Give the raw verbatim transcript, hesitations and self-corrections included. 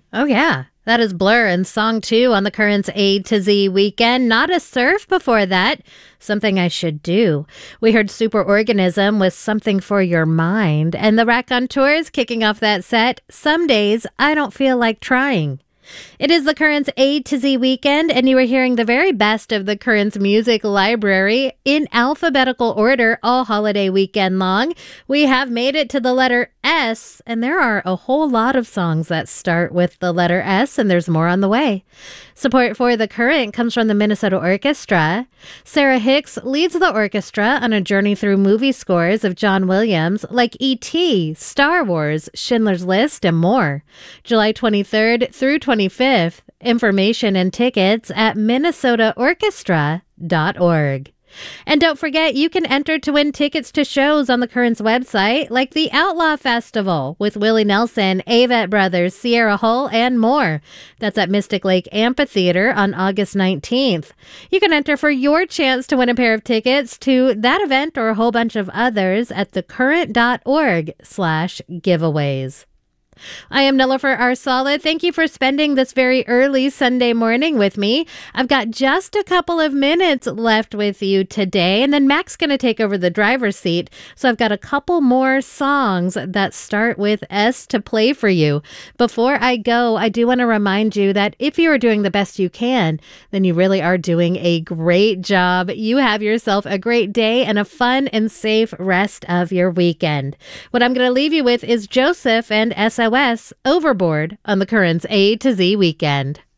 Oh, yeah. That is Blur and Song two on the Currents A to Z weekend. Not a Surf before that. Something I Should Do. We heard Superorganism with Something for Your Mind. And the Raconteurs kicking off that set. Some Days I Don't Feel Like Trying. It is the Currents A to Z weekend, and you are hearing the very best of the Currents music library in alphabetical order all holiday weekend long. We have made it to the letter S, and there are a whole lot of songs that start with the letter S, and there's more on the way. Support for The Current comes from the Minnesota Orchestra. Sarah Hicks leads the orchestra on a journey through movie scores of John Williams like E T, Star Wars, Schindler's List, and more. July twenty-third through twenty-fifth. Information and tickets at minnesota orchestra dot org. And don't forget, you can enter to win tickets to shows on the Currents website, like the Outlaw Festival with Willie Nelson, Avett Brothers, Sierra Hull, and more. That's at Mystic Lake Amphitheater on August nineteenth. You can enter for your chance to win a pair of tickets to that event or a whole bunch of others at thecurrent.org slash giveaways. I am Nilofer Arsalah. Thank you for spending this very early Sunday morning with me. I've got just a couple of minutes left with you today, and then Mac's going to take over the driver's seat. So I've got a couple more songs that start with S to play for you. Before I go, I do want to remind you that if you are doing the best you can, then you really are doing a great job. You have yourself a great day and a fun and safe rest of your weekend. What I'm going to leave you with is Joseph and S O S Overboard on the Currents A to Z weekend.